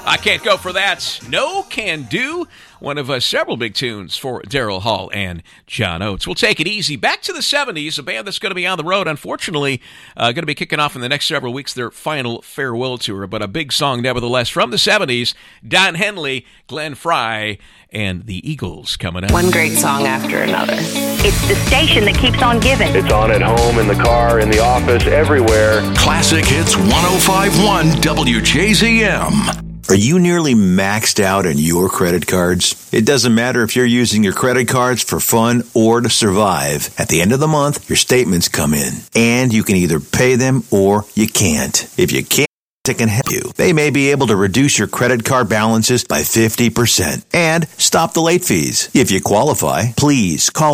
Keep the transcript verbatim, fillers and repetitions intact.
I Can't Go For That. No Can Do. One of uh, several big tunes for Daryl Hall and John Oates. We'll take it easy. Back to the seventies, a band that's going to be on the road, unfortunately, uh, going to be kicking off in the next several weeks their final farewell tour, but a big song nevertheless from the seventies. Don Henley, Glenn Frey, and the Eagles coming up. One great song after another. It's the station that keeps on giving. It's on at home, in the car, in the office, everywhere. Classic Hits one oh five point one W J Z M. Are you nearly maxed out on your credit cards? It doesn't matter if you're using your credit cards for fun or to survive. At the end of the month, your statements come in, and you can either pay them or you can't. If you can't, it can help you. They may be able to reduce your credit card balances by fifty percent and stop the late fees. If you qualify, please call